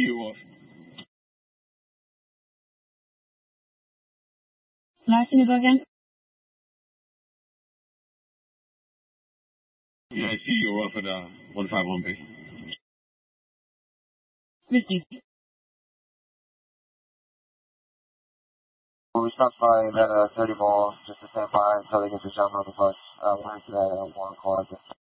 you off. Last, can you go again? Yeah, I see you're off at 151 base. Received. Well, we stopped by that 30 mall just to stand by until they get the jump on the bus. We're into that 1 o'clock.